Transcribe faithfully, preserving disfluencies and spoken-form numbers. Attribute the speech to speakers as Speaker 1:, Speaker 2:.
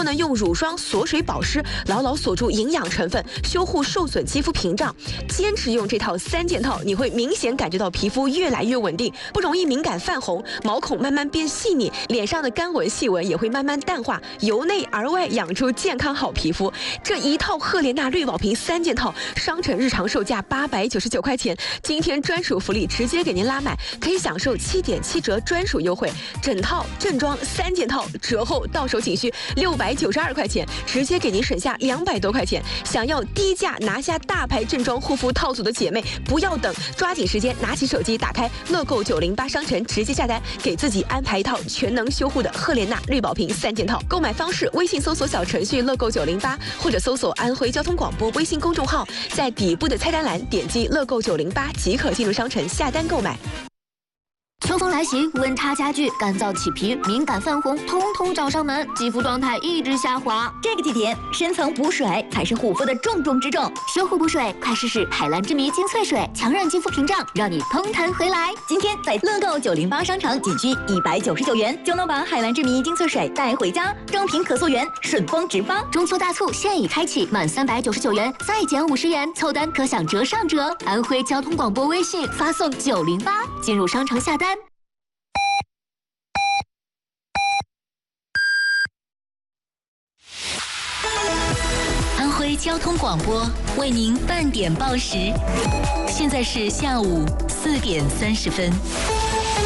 Speaker 1: 后呢，用乳霜锁水保湿，牢牢锁住营养成分，修护受损肌肤屏障。坚持用这套三件套，你会明显感觉到皮肤越来越稳定，不容易敏感泛红，毛孔慢慢变细腻，脸上的干纹细纹也会慢慢淡化，由内而外养出健康好皮肤。这一套赫莲娜绿宝瓶三件套，商城日常售价八百九十九块钱，今天专属福利直接给您拉满，可以享受七点七折专属优惠，整套正装三件套折后到手仅需六百九十二块钱，直接给您省下两百多块钱。想要低价拿下大牌正装护肤套组的姐妹，不要等，抓紧时间拿起手机，打开乐购九零八商城，直接下单，给自己安排一套全能修护的赫莲娜绿宝瓶三件套。购买方式：微信搜索小程序乐购九零八，或者搜索安徽交通广播微信公众号，在底部的菜单栏点击乐购九零八即可进入商城下单购买。
Speaker 2: 秋风来袭，温差加剧，干燥起皮、敏感泛红，通通找上门，肌肤状态一直下滑。
Speaker 3: 这个季节，深层补水才是护肤的重中之重。
Speaker 2: 修护补水，快试试海蓝之谜精粹水，强韧肌肤屏障，让你通弹回来。
Speaker 3: 今天在乐购九零八商城，仅需一百九十九元就能把海蓝之谜精粹水带回家，装瓶可溯源，顺丰直发。
Speaker 2: 中秋大促现已开启，满三百九十九元再减五十元，凑单可享折上折。安徽交通广播微信发送九零八，进入商城下单。安徽交通广播为您半点报时，现在是下午四点三十分。